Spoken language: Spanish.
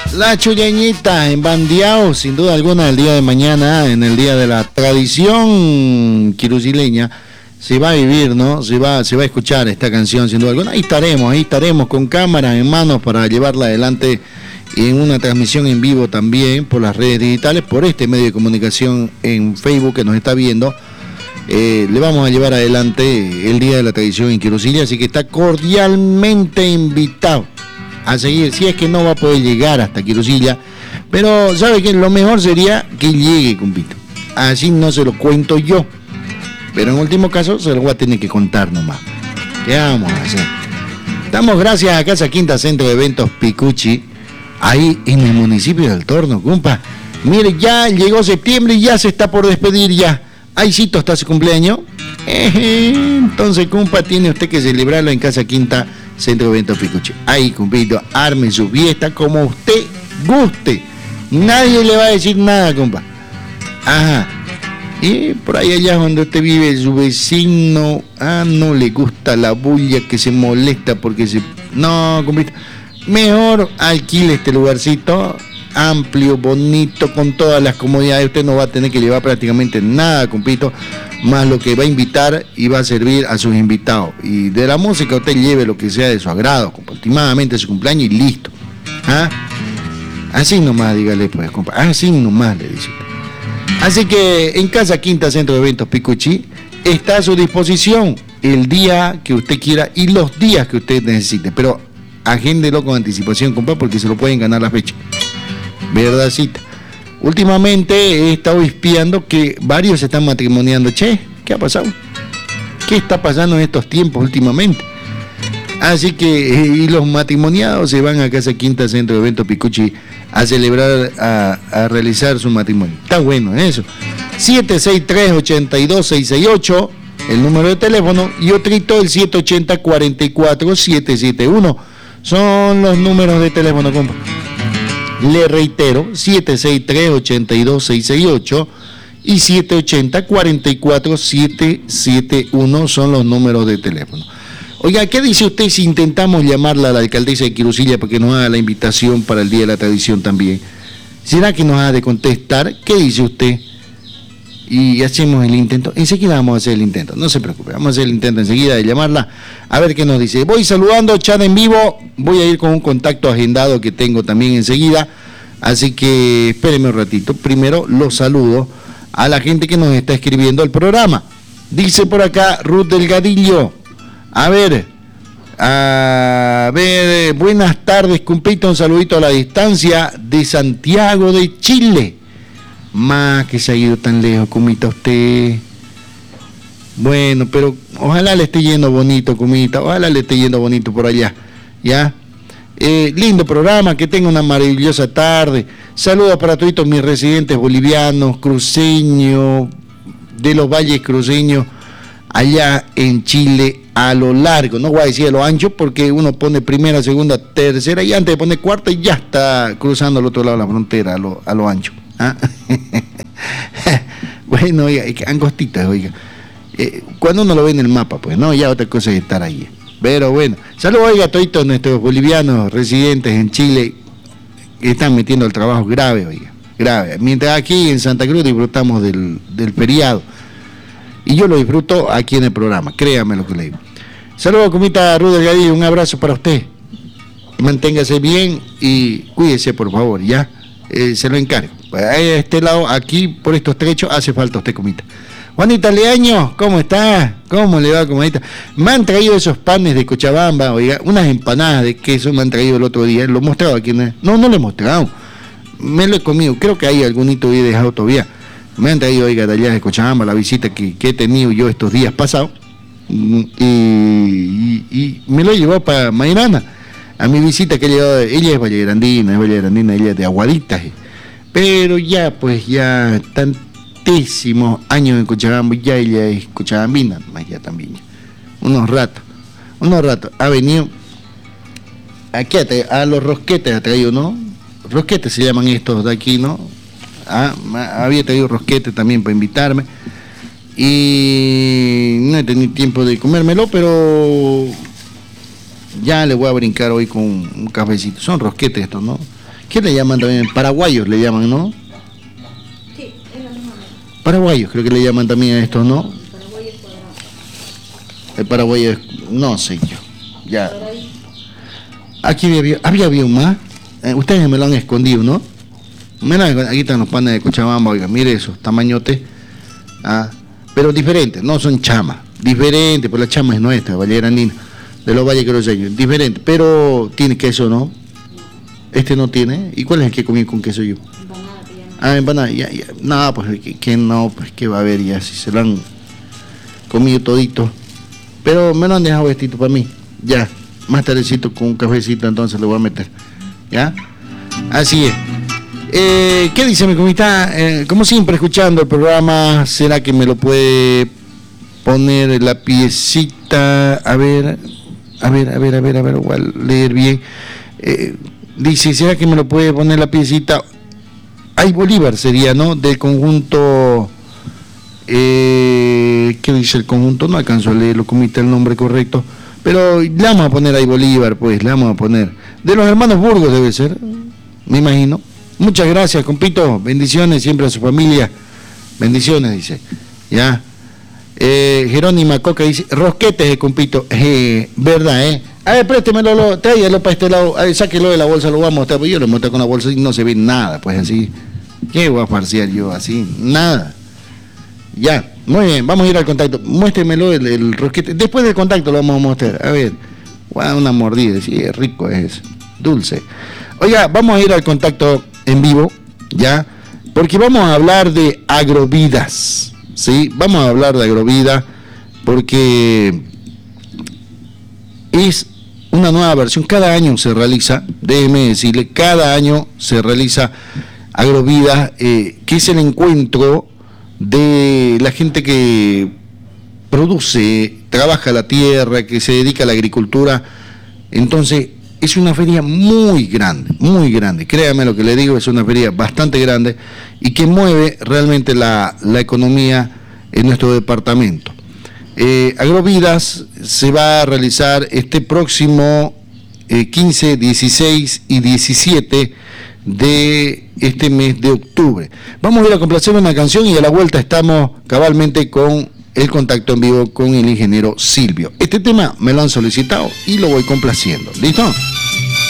La Chullañita en Bandiao, sin duda alguna, el día de mañana, en el día de la tradición quirusileña, se va a vivir, ¿no? Se va a escuchar esta canción, sin duda alguna. Ahí estaremos con cámaras en manos para llevarla adelante en una transmisión en vivo también por las redes digitales, por este medio de comunicación en Facebook que nos está viendo. Le vamos a llevar adelante el día de la tradición en Quirusilla, así que está cordialmente invitado a seguir, si es que no va a poder llegar hasta Quirusilla, pero sabe que lo mejor sería que llegue, compito. Así no se lo cuento yo, pero en último caso se lo voy a tener que contar nomás. ¿Qué vamos a hacer? Damos gracias a Casa Quinta Centro de Eventos Picuchi, ahí en el municipio de Altorno, compa. Mire, ya llegó septiembre y ya se está por despedir ya. Ahícito hasta su cumpleaños. Entonces, compa, tiene usted que celebrarlo en Casa Quinta Centro de Eventos Picuchi. Ahí, compito, arme su fiesta como usted guste. Nadie le va a decir nada, compa. Ajá. Y por ahí allá donde usted vive, su vecino, no le gusta la bulla, que se molesta porque se... No, compito, mejor alquile este lugarcito amplio, bonito, con todas las comodidades. Usted no va a tener que llevar prácticamente nada, compito, más lo que va a invitar y va a servir a sus invitados. Y de la música usted lleve lo que sea de su agrado, compa, últimamente su cumpleaños y listo. ¿Ah? Así nomás, dígale pues, compa, así nomás le dice. Así que en Casa Quinta Centro de Eventos Picuchi está a su disposición el día que usted quiera y los días que usted necesite, pero agéndelo con anticipación, compa, porque se lo pueden ganar la fecha. Verdadcita. Últimamente he estado espiando que varios se están matrimoniando. Che, ¿qué ha pasado? ¿Qué está pasando en estos tiempos últimamente? Así que y los matrimoniados se van a Casa Quinta Centro de Eventos Picuchi a celebrar, a realizar su matrimonio. Está bueno eso. 763-82668, el número de teléfono, y otrito el 780-44-771. Son los números de teléfono, compa. Le reitero, 763-82668 y 780-44-771 son los números de teléfono. Oiga, ¿qué dice usted si intentamos llamarla a la alcaldesa de Quirusilla para que nos haga la invitación para el Día de la Tradición también? ¿Será que nos ha de contestar? ¿Qué dice usted? Y hacemos el intento. Enseguida vamos a hacer el intento, no se preocupe, vamos a hacer el intento enseguida de llamarla, a ver qué nos dice. Voy saludando, chat en vivo, voy a ir con un contacto agendado que tengo también enseguida, así que espérenme un ratito. Primero los saludo a la gente que nos está escribiendo al programa. Dice por acá Ruth Delgadillo, a ver, buenas tardes, cumplito, un saludito a la distancia de Santiago de Chile. Más que se ha ido tan lejos, comita, usted. Bueno, pero ojalá le esté yendo bonito, comita, ojalá le esté yendo bonito por allá, ¿ya? Lindo programa, que tenga una maravillosa tarde. Saludos para todos mis residentes bolivianos, cruceños, de los valles cruceños, allá en Chile, a lo largo, no voy a decir a lo ancho, porque uno pone primera, segunda, tercera, y antes de poner cuarta, ya está cruzando al otro lado de la frontera, a lo ancho. ¿Ah? Bueno, oiga, angostitas, oiga. Cuando uno lo ve en el mapa, pues, no, ya otra cosa es estar ahí. Pero bueno, saludos, oiga, a todos nuestros bolivianos residentes en Chile que están metiendo el trabajo grave, oiga, grave. Mientras aquí en Santa Cruz disfrutamos del feriado. Y yo lo disfruto aquí en el programa, créame lo que le digo. Saludos, comita Ruth Delgadillo, un abrazo para usted. Manténgase bien y cuídese, por favor, ya. Se lo encargo. A este lado, aquí, por estos trechos, hace falta usted, comita. Juanita Leaño, ¿cómo está? ¿Cómo le va, comadita? Me han traído esos panes de Cochabamba, oiga, unas empanadas de queso me han traído el otro día. ¿Lo he mostrado aquí? No lo he mostrado. Me lo he comido. Creo que hay algunito he dejado todavía. Me han traído, oiga, de allá de Cochabamba, la visita que he tenido yo estos días pasados. Y me lo he llevado para mañana. A mi visita que he llevado, ella es vallegrandina, ella es de Aguaditas. Pero ya, pues, ya tantísimos años en Cochabamba, ya ella es cochabambina, más ya también. Unos ratos. Ha venido aquí a los rosquetes, ha traído, ¿no? Rosquetes se llaman estos de aquí, ¿no? Había traído rosquetes también para invitarme. Y no he tenido tiempo de comérmelo, pero ya le voy a brincar hoy con un cafecito. Son rosquetes estos, ¿no? ¿Qué le llaman también? Paraguayos le llaman, ¿no? Sí, es la misma. Paraguayos creo que le llaman también a estos, ¿no? El paraguayo es, no sé yo, ya. Aquí había un más. Ustedes me lo han escondido, ¿no? Mira, aquí están los panes de Cochabamba, oiga, mire esos tamañotes. Pero diferentes, no son chamas. Diferentes, pues la chama es nuestra, Valle Grandina, de los Valles Cruceños. Diferente, pero tiene queso, ¿no? Este no tiene. ¿Y cuál es el que comí con queso yo? Empanada. Empanada, ya. No, pues que no, pues que va a haber ya, si se lo han comido todito. Pero me lo han dejado vestido para mí. Ya, más tardecito con un cafecito, entonces le voy a meter. ¿Ya? Así es. ¿Qué dice mi comita? Como siempre, escuchando el programa, ¿será que me lo puede poner la piecita? A ver, voy a leer bien. Dice, ¿será que me lo puede poner la piecita? Ay, Bolívar sería, ¿no? Del conjunto... ¿qué dice el conjunto? No alcanzo a leerlo, comita el nombre correcto. Pero le vamos a poner ahí Bolívar, pues, le vamos a poner. De los hermanos Burgos debe ser, me imagino. Muchas gracias, compito. Bendiciones siempre a su familia. Bendiciones, dice. Ya. Jerónima Coca dice, rosquetes, compito. Verdad, A ver, préstemelo, tráigalo para este lado. A ver, sáquelo de la bolsa, lo voy a mostrar. Pues yo lo mostré con la bolsa y no se ve nada, pues así. ¿Qué voy a farsear yo así? Nada. Ya, muy bien, vamos a ir al contacto. Muéstremelo el rosquete. Después del contacto lo vamos a mostrar. A ver, una mordida, sí, es rico, es dulce. Oiga, vamos a ir al contacto en vivo, ya, porque vamos a hablar de agrovidas, ¿sí? Vamos a hablar de agrovida porque es una nueva versión. Cada año se realiza, déjeme decirle, cada año se realiza agrovida, que es el encuentro de la gente que produce, trabaja la tierra, que se dedica a la agricultura. Entonces, es una feria muy grande, créame lo que le digo, es una feria bastante grande y que mueve realmente la economía en nuestro departamento. Agrovidas se va a realizar este próximo 15, 16 y 17 de este mes de octubre. Vamos a ir a complacer una canción y a la vuelta estamos cabalmente con el contacto en vivo con el ingeniero Silvio. Este tema me lo han solicitado y lo voy complaciendo. ¿Listo?